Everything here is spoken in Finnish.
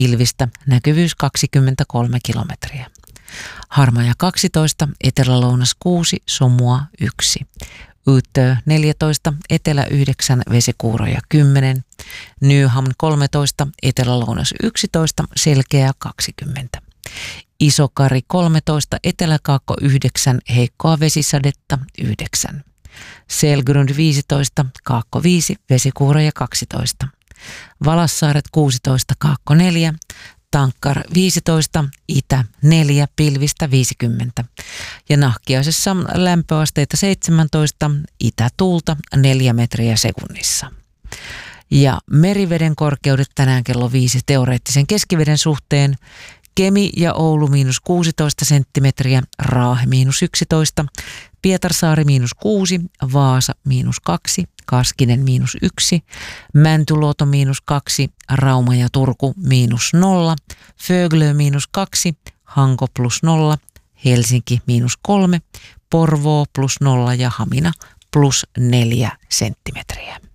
pilvistä, näkyvyys 23 kilometriä. Harmaja 12, etelä-lounas 6, sumua 1. Utö 14, etelä 9, vesikuuroja 10. Nyhamn 13, etelä-lounas 11, selkeä 20. Isokari 13, eteläkaakko 9, heikkoa vesisadetta 9. Selgrund 15, kaakko 5, vesikuuroja 12. Valassaaret 16, kaakko 4. Tankkar 15, itä 4, pilvistä 50. Ja Nahkiaisessa lämpöasteita 17, itätuulta 4 metriä sekunnissa. Ja meriveden korkeudet tänään kello 5 teoreettisen keskiveden suhteen. Kemi ja Oulu -16 senttimetriä, Raahe -11, Pietarsaari -6, Vaasa -2, Kaskinen -1, Mäntyluoto -2, Rauma ja Turku -0, Föglö -2, Hanko +0, Helsinki -3, Porvoo +0 ja Hamina +4 senttimetriä.